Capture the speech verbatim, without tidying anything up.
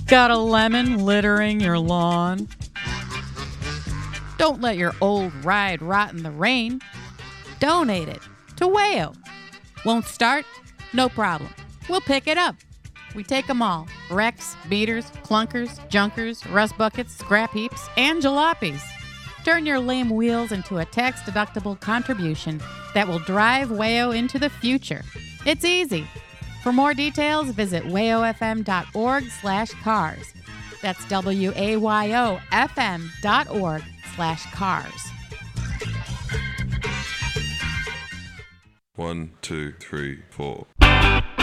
Got a lemon littering your lawn? Don't let your old ride rot in the rain. Donate it to Wayo. Won't start? No problem. We'll pick it up. We take them all. Wrecks, beaters, clunkers, junkers, rust buckets, scrap heaps, and jalopies. Turn your lame wheels into a tax-deductible contribution that will drive Wayo into the future. It's easy. For more details, visit wayofm.org slash cars. That's W-A-Y-O-F-M dot org slash cars. One, two, three, four.